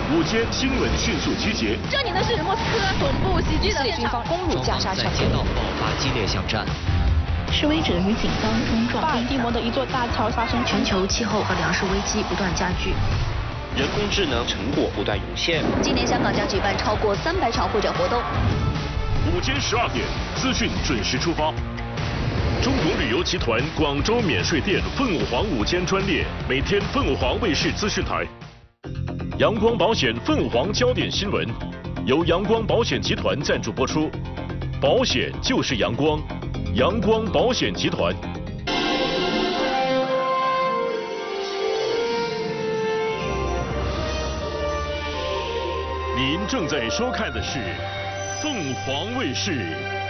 午间新闻迅速集结。 这里呢是莫斯科总部袭击的现场， 攻入加沙城， 在街道爆发激烈巷战。 示威者与警方冲撞。 巴尔的摩的一座大桥发生全球气候和粮食危机不断加剧。 人工智能成果不断涌现。 今年香港将举办超过300场会展活动。 午间12点，资讯准时出发。中国旅游集团广州免税店凤凰午间专列，每天凤凰卫视资讯台。阳光保险凤凰焦点新闻，由阳光保险集团赞助播出。保险就是阳光，阳光保险集团。您正在收看的是凤凰卫视